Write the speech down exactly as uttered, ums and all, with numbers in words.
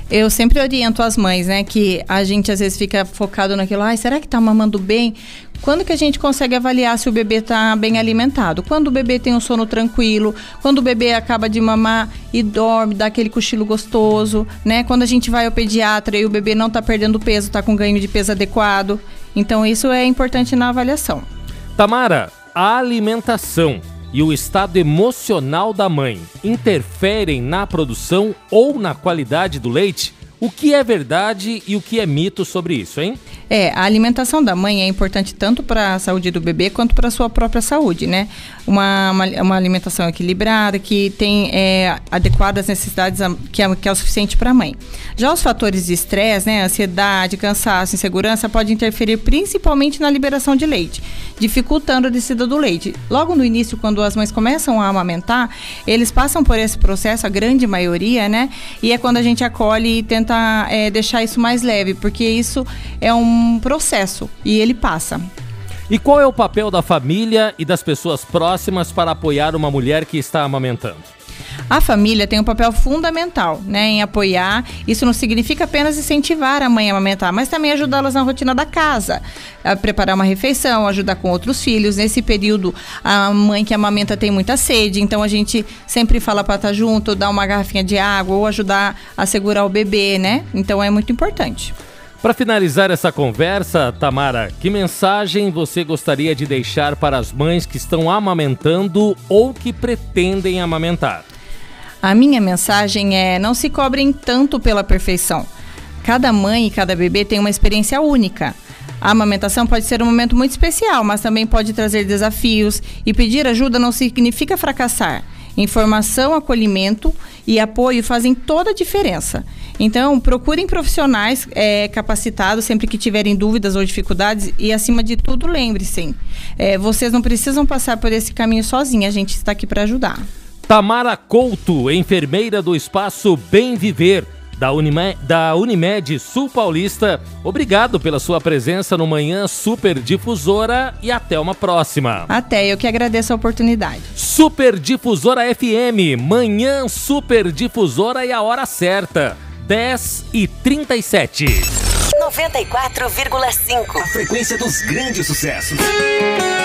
Eu sempre oriento as mães, né, que a gente às vezes fica focado naquilo, ai, será que tá mamando bem? Quando que a gente consegue avaliar se o bebê está bem alimentado? Quando o bebê tem um sono tranquilo, quando o bebê acaba de mamar e dorme, dá aquele cochilo gostoso, né? Quando a gente vai ao pediatra e o bebê não está perdendo peso, está com ganho de peso adequado. Então isso é importante na avaliação. Tamara, a alimentação e o estado emocional da mãe interferem na produção ou na qualidade do leite? O que é verdade e o que é mito sobre isso, hein? É, a alimentação da mãe é importante tanto para a saúde do bebê quanto para a sua própria saúde, né? Uma, uma, uma alimentação equilibrada, que tem é, adequadas necessidades, que é, que é o suficiente para a mãe. Já os fatores de estresse, né, ansiedade, cansaço, insegurança, podem interferir principalmente na liberação de leite, dificultando a descida do leite. Logo no início, quando as mães começam a amamentar, eles passam por esse processo, a grande maioria, né? E é quando a gente acolhe e tenta é, deixar isso mais leve, porque isso é um um processo e ele passa. E qual é o papel da família e das pessoas próximas para apoiar uma mulher que está amamentando? A família tem um papel fundamental, né, em apoiar. Isso não significa apenas incentivar a mãe a amamentar, mas também ajudá-las na rotina da casa, a preparar uma refeição, ajudar com outros filhos. Nesse período, a mãe que amamenta tem muita sede, então a gente sempre fala para estar junto, dar uma garrafinha de água ou ajudar a segurar o bebê, né? Então é muito importante. Para finalizar essa conversa, Tamara, que mensagem você gostaria de deixar para as mães que estão amamentando ou que pretendem amamentar? A minha mensagem é: não se cobrem tanto pela perfeição. Cada mãe e cada bebê tem uma experiência única. A amamentação pode ser um momento muito especial, mas também pode trazer desafios, e pedir ajuda não significa fracassar. Informação, acolhimento e apoio fazem toda a diferença. Então, procurem profissionais é, capacitados sempre que tiverem dúvidas ou dificuldades e, acima de tudo, lembre-se, é, vocês não precisam passar por esse caminho sozinhos, a gente está aqui para ajudar. Tamara Couto, enfermeira do Espaço Bem Viver, da Unimed, da Unimed Sul Paulista, obrigado pela sua presença no Manhã Super Difusora e até uma próxima. Até, eu que agradeço a oportunidade. Super Difusora F M, Manhã Super Difusora e a hora certa, dez e trinta e sete. noventa e quatro vírgula cinco. A frequência dos grandes sucessos.